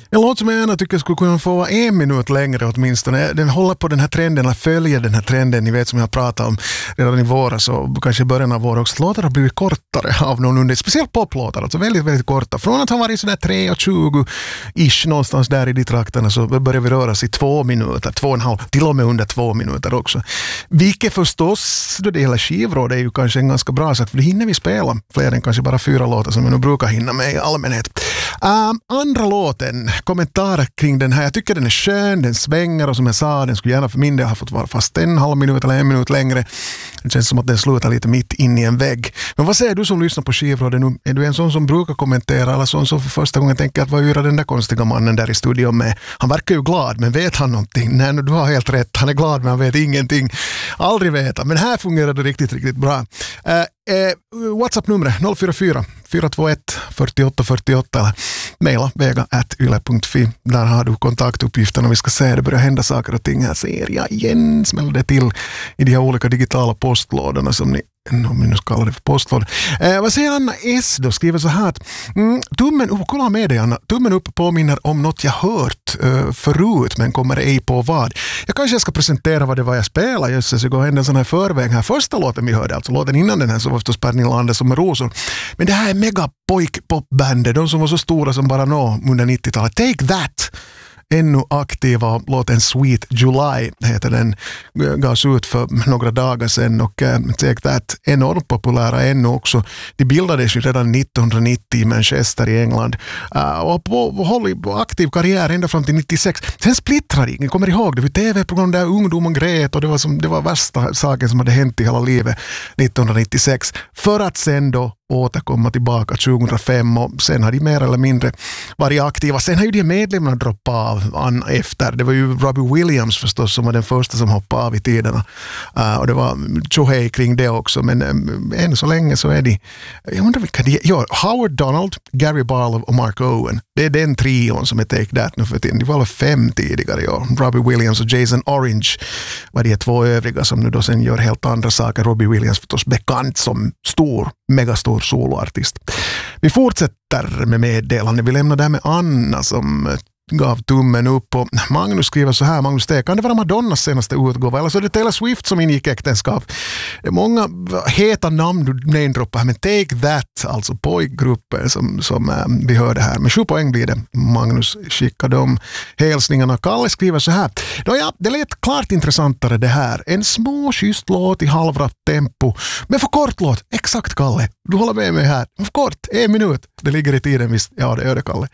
En låt som jag gärna tycker skulle kunna få 1 minut längre åtminstone. Den håller på den här trenden, eller följer den här trenden, ni vet som jag pratade om redan i våras och kanske i början av våren också. Låtar har blivit kortare av någon under, speciellt poplåtar, alltså väldigt, väldigt korta. Från att ha varit sådär 3:20-ish någonstans där i de trakterna så börjar vi röra sig 2 minuter, 2,5, till och med under 2 minuter också. Vilket förstås, då det gäller skivråd, det är ju kanske en ganska bra sak, för då hinner vi spela fler än kanske bara 4 låtar som jag nu brukar hinna med i allmänhet. Andra låten, kommentarer kring den här. Jag tycker den är skön, den svänger och som jag sa, den skulle gärna för min del ha fått vara fast 1,5 minut eller 1 minut längre. Det känns som att den slutar lite mitt in i en vägg. Men vad säger du som lyssnar på skivrådet nu? Är du en sån som brukar kommentera eller sån som för första gången tänker att vad gör den där konstiga mannen där i studion med? Han verkar ju glad, men vet han någonting? Nej, du har helt rätt. Han är glad, men han vet ingenting. Aldrig veta. Men här fungerar det riktigt, riktigt bra. WhatsApp-numret 044 421 48 48 eller mejla vega@yle.fi. Där har du kontaktuppgifterna och vi ska se det börjar hända saker och ting här. Ser jag igen, smäller det till i de här olika digitala postlådorna som ni, om vi nu ska kalla det för postlåd. Vad säger Anna S då? Skriver så här att tummen upp, kolla med dig Anna, tummen upp påminner om något jag hört förut men kommer ej på vad. Jag kanske ska presentera vad det var jag spelar just så går hända en sån här förväg här. Första låten vi hörde, alltså låten innan den här så var förstås Pernilla Andersson med rosor. Men det här är mega pojk-popbandet, de som var så stora som bara under 90-talet. Take That! Ännu aktiva, låten Sweet July heter den, gavs ut för några dagar sedan och Take That enormt populära ännu också. De bildades ju redan 1990 i Manchester i England och håller aktiv karriär ända fram till 96. Sen splittrade de, kommer ihåg det, vid tv-program där ungdomen grät och det var värsta saken som hade hänt i hela livet 1996. För att sen då återkomma tillbaka 2005 och sen har de mer eller mindre varit aktiva. Sen har ju de medlemmarna droppat av efter. Det var ju Robbie Williams förstås som var den första som hoppade av i tiderna. Och det var tjohej kring det också. Men än så länge så är de, jag undrar vilka de gör. Howard Donald, Gary Barlow och Mark Owen. Det är den trion som är Take That nu för tiden. De var alla 5 tidigare i år. Robbie Williams och Jason Orange var de 2 övriga som nu då sen gör helt andra saker. Robbie Williams förstås bekant som megastor soloartist. Vi fortsätter med meddelande. Vi lämnar där med Anna som gav tummen upp och Magnus skriver så här, Magnus T. Kan det vara Madonnas senaste utgåva eller så är det Taylor Swift som ingick äktenskap? Det är många heta namn du namedroppar här, men Take That, alltså pojkgruppen som vi hörde här. Med 7 poäng blir det. Magnus skickar de hälsningarna. Kalle skriver så här. Ja, det lät klart intressantare det här. En små schysst låt i halvratt tempo. Men för kort låt. Exakt Kalle. Du håller med mig här. För kort. 1 minut. Det ligger i tiden visst. Ja, det gör det Kalle.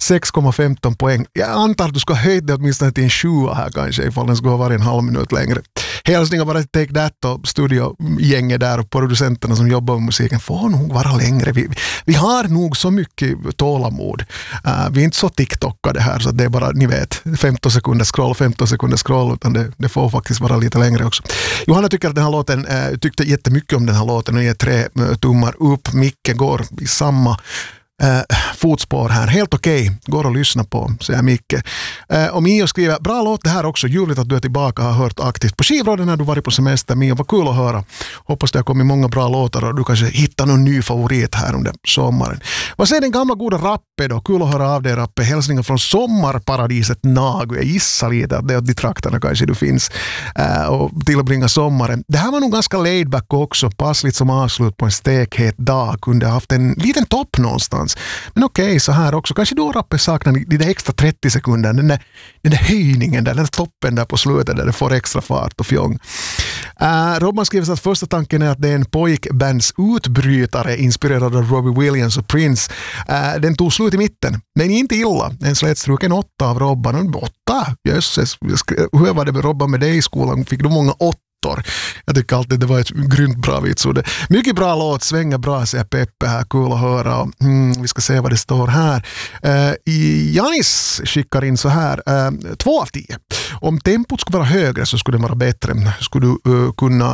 6,15 poäng. Jag antar att du ska höja det åtminstone till en 7 här kanske ifall den ska vara en halv minut längre. Hälsningar bara till Take That och studiogänget där och producenterna som jobbar med musiken får nog vara längre. Vi har nog så mycket tålamod. Vi är inte så TikTokade här så det är bara, ni vet, 15 sekunder scroll utan det får faktiskt vara lite längre också. Johanna tycker att den här låten, tyckte jättemycket om den här låten och ger 3 tummar upp. Micke går i samma fotspår här. Helt okej. Går att lyssna på, säger Micke. Och Mio skriver, bra låt det här också. Ljuvligt att du är tillbaka och har hört aktivt på skivråden när du varit på semester. Mio, vad kul att höra. Hoppas det har kommit många bra låtar och du kanske hittar någon ny favorit här under sommaren. Vad säger den gamla goda Rappe då? Kul att höra av dig Rappe. Hälsningar från sommarparadiset Nagu. Jag gissar lite att det är de trakterna kanske du finns och tillbringa sommaren. Det här var nog ganska laid back också. Passligt som avslut på en stekhet dag. Kunde ha haft en liten topp någonstans. Men okej, så här också. Kanske då Rappe saknar de där extra 30 sekunder. Den där höjningen där, den toppen där på slutet där det får extra fart och fjong. Robban skriver att första tanken är att det är en pojkbands utbrytare inspirerad av Robbie Williams och Prince. Den tog slut i mitten. Men inte illa. En slätstruken 8 av Robban. 8? Jösses. Hur var det med Robban med dig i skolan? Fick du många 8? Jag tycker alltid det var ett grymt bra vitsord. Mycket bra låt, svänger bra, säger Peppe här, kul att höra. Vi ska se vad det står här. Janis skickar in så här, 2 av 10. Om tempot skulle vara högre så skulle det vara bättre. Skulle du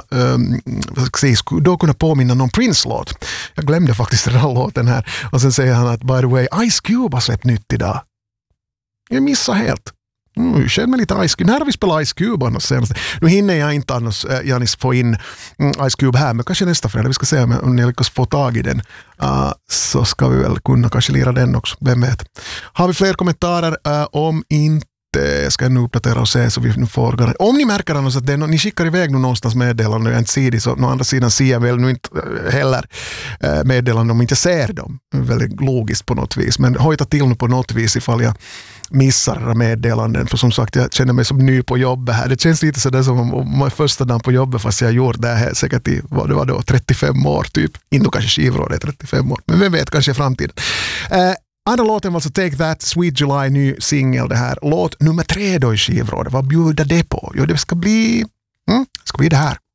kunna påminna någon Prince-låt. Jag glömde faktiskt den här låten här. Och sen säger han att by the way, Ice Cube har släppt nytt idag. Jag missar helt. Känner mig lite Ice Cube. När har vi spelat Ice Cube annars senast? Nu hinner jag inte annars, Janis, få in Ice Cube här, men kanske nästa fredag. Vi ska se om ni lyckas få tag i den. Så ska vi väl kunna kanske lira den också. Vem vet? Har vi fler kommentarer? Om inte ska jag nu uppdatera och se så vi nu får. Om ni märker annars att ni skickar iväg någonstans meddelande och jag inte ser det, så å andra sidan ser jag väl nu inte heller meddelande om jag inte ser dem. Väldigt logiskt på något vis. Men hojta till nu på något vis ifall jag missar meddelanden. För som sagt, jag känner mig som ny på jobbet här. Det känns lite sådär som om första dagen på jobbet fast jag har gjort det här säkert i, vad det var då, 35 år typ. Inte kanske skivråd är 35 år. Men vem vet, kanske i framtiden. Andra låten var alltså Take That, Sweet July, ny singel det här. Låt nummer 3 då i skivrådet. Vad bjuder det på? Jo, det ska bli det här.